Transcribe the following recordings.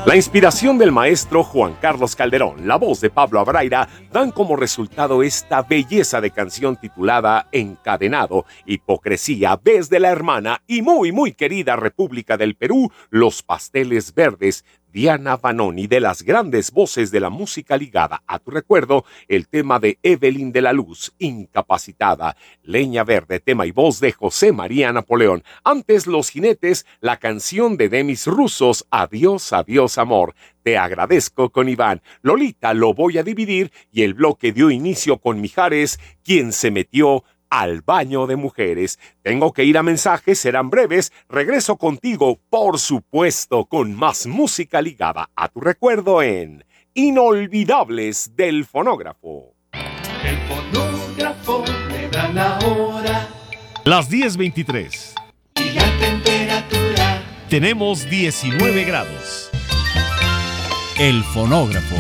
La inspiración del maestro Juan Carlos Calderón, la voz de Pablo Abraira, dan como resultado esta belleza de canción titulada Encadenado, hipocresía desde la hermana y muy querida República del Perú, Los Pasteles Verdes, Diana Vanoni, de las grandes voces de la música ligada a tu recuerdo, el tema de Evelyn de la Luz, Incapacitada, Leña Verde, tema y voz de José María Napoleón. Antes Los Jinetes, la canción de Demis Rusos, Adiós, adiós amor. Te agradezco con Iván. Lolita, Lo voy a dividir, y el bloque dio inicio con Mijares, Quien se metió al baño de mujeres. Tengo que ir a mensajes, serán breves. Regreso contigo, por supuesto, con más música ligada a tu recuerdo en Inolvidables del Fonógrafo. El fonógrafo le da la hora. Las 10:23. Y la temperatura. Tenemos 19 grados. El fonógrafo.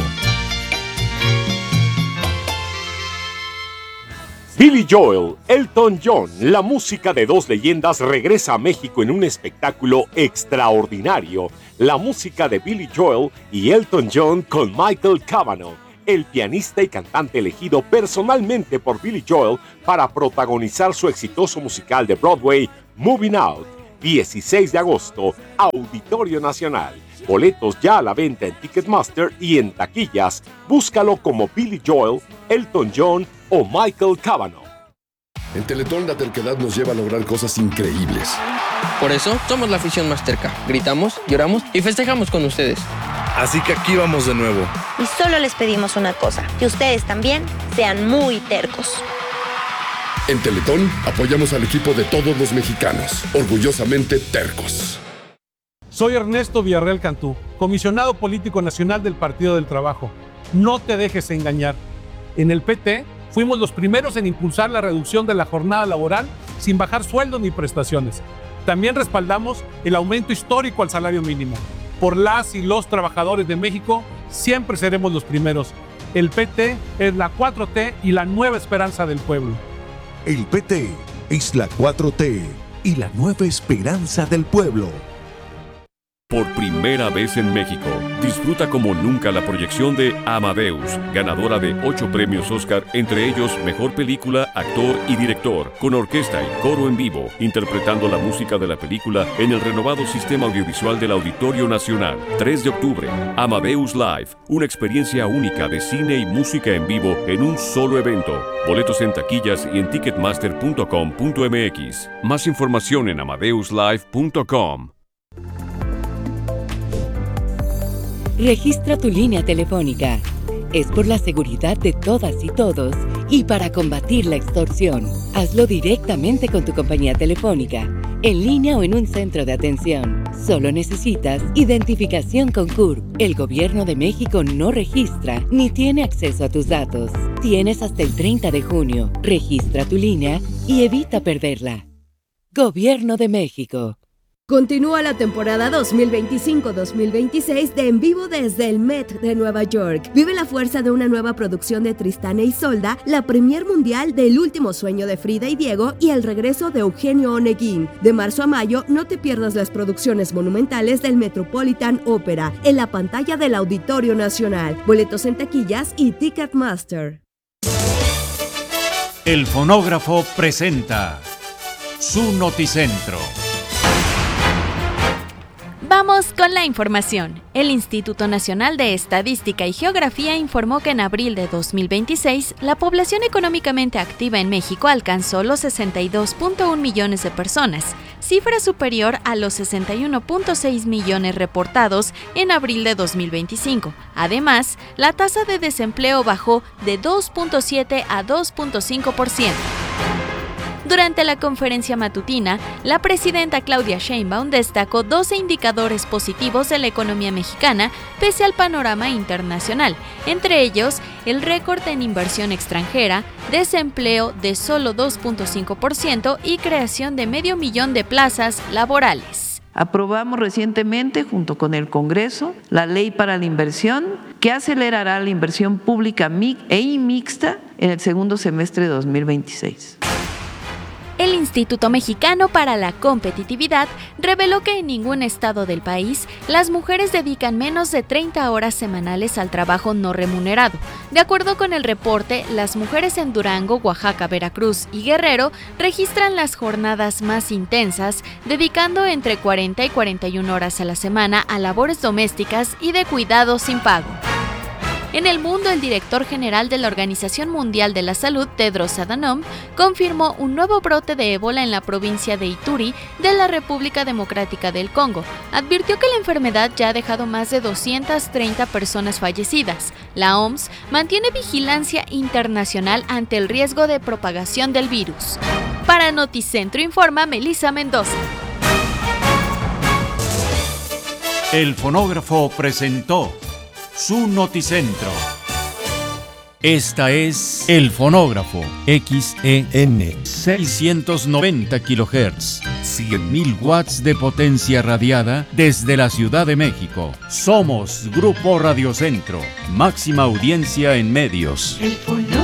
Billy Joel, Elton John, la música de dos leyendas regresa a México en un espectáculo extraordinario. La música de Billy Joel y Elton John con Michael Cavanaugh, el pianista y cantante elegido personalmente por Billy Joel para protagonizar su exitoso musical de Broadway, Moving Out. 16 de agosto, Auditorio Nacional. Boletos ya a la venta en Ticketmaster y en taquillas. Búscalo como Billy Joel, Elton John o Michael Cavanaugh. En Teletón la terquedad nos lleva a lograr cosas increíbles. Por eso somos la afición más terca. Gritamos, lloramos y festejamos con ustedes. Así que aquí vamos de nuevo. Y solo les pedimos una cosa, que ustedes también sean muy tercos. En Teletón apoyamos al equipo de todos los mexicanos, orgullosamente tercos. Soy Ernesto Villarreal Cantú, comisionado político nacional del Partido del Trabajo. No te dejes engañar. En el PT fuimos los primeros en impulsar la reducción de la jornada laboral sin bajar sueldos ni prestaciones. También respaldamos el aumento histórico al salario mínimo. Por las y los trabajadores de México siempre seremos los primeros. El PT es la 4T y la nueva esperanza del pueblo. El PT es la 4T y la nueva esperanza del pueblo. Por primera vez en México, disfruta como nunca la proyección de Amadeus, ganadora de 8 premios Oscar, entre ellos Mejor Película, Actor y Director, con orquesta y coro en vivo, interpretando la música de la película en el renovado sistema audiovisual del Auditorio Nacional. 3 de octubre, Amadeus Live, una experiencia única de cine y música en vivo en un solo evento. Boletos en taquillas y en ticketmaster.com.mx. Más información en amadeuslive.com. Registra tu línea telefónica. Es por la seguridad de todas y todos y para combatir la extorsión. Hazlo directamente con tu compañía telefónica, en línea o en un centro de atención. Solo necesitas identificación con CURP. El Gobierno de México no registra ni tiene acceso a tus datos. Tienes hasta el 30 de junio. Registra tu línea y evita perderla. Gobierno de México. Continúa la temporada 2025-2026 de En Vivo desde el Met de Nueva York. Vive la fuerza de una nueva producción de Tristán e Isolda, la premier mundial del Último Sueño de Frida y Diego y el regreso de Eugenio Oneguín. De marzo a mayo, no te pierdas las producciones monumentales del Metropolitan Opera en la pantalla del Auditorio Nacional. Boletos en taquillas y Ticketmaster. El fonógrafo presenta su Noticentro. Vamos con la información. El Instituto Nacional de Estadística y Geografía informó que en abril de 2026, la población económicamente activa en México alcanzó los 62.1 millones de personas, cifra superior a los 61.6 millones reportados en abril de 2025. Además, la tasa de desempleo bajó de 2.7 a 2.5%. Durante la conferencia matutina, la presidenta Claudia Sheinbaum destacó 12 indicadores positivos de la economía mexicana pese al panorama internacional, entre ellos el récord en inversión extranjera, desempleo de solo 2.5% y creación de 500,000 de plazas laborales. Aprobamos recientemente, junto con el Congreso, la Ley para la Inversión, que acelerará la inversión pública e mixta en el segundo semestre de 2026. El Instituto Mexicano para la Competitividad reveló que en ningún estado del país las mujeres dedican menos de 30 horas semanales al trabajo no remunerado. De acuerdo con el reporte, las mujeres en Durango, Oaxaca, Veracruz y Guerrero registran las jornadas más intensas, dedicando entre 40 y 41 horas a la semana a labores domésticas y de cuidado sin pago. En el mundo, el director general de la Organización Mundial de la Salud, Tedros Adhanom, confirmó un nuevo brote de ébola en la provincia de Ituri de la República Democrática del Congo. Advirtió que la enfermedad ya ha dejado más de 230 personas fallecidas. La OMS mantiene vigilancia internacional ante el riesgo de propagación del virus. Para Noticentro informa Melissa Mendoza. El fonógrafo presentó su Noticentro. Esta es El Fonógrafo, XEN 690 kHz, 100.000 watts de potencia radiada desde la Ciudad de México. Somos Grupo Radio Centro, máxima audiencia en medios.